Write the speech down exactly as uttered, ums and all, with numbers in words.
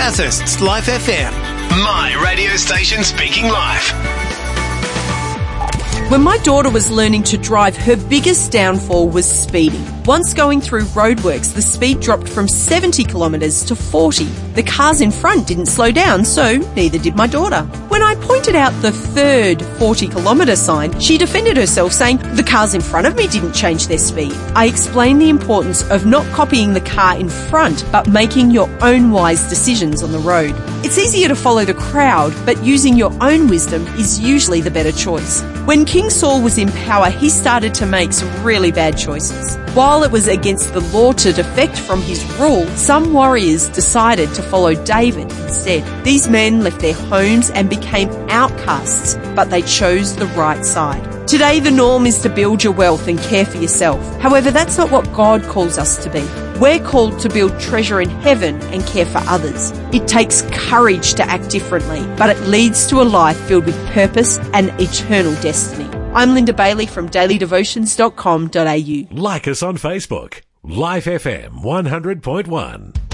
Bathurst's Life F M. My radio station speaking live. When my daughter was learning to drive, her biggest downfall was speeding. Once going through roadworks, the speed dropped from seventy kilometres to forty. The cars in front didn't slow down, so neither did my daughter. When I pointed out the third forty kilometre sign, she defended herself, saying the cars in front of me didn't change their speed. I explained the importance of not copying the car in front, but making your own wise decisions on the road. It's easier to follow the crowd, but using your own wisdom is usually the better choice. When King Saul was in power, he started to make some really bad choices. While it was against the law to defect from his rule, some warriors decided to follow David instead. These men left their homes and became outcasts, but they chose the right side. Today, the norm is to build your wealth and care for yourself. However, that's not what God calls us to be. We're called to build treasure in heaven and care for others. It takes courage to act differently, but it leads to a life filled with purpose and eternal destiny. I'm Linda Bailey from daily devotions dot com dot a u. Like us on Facebook. Life F M one hundred point one.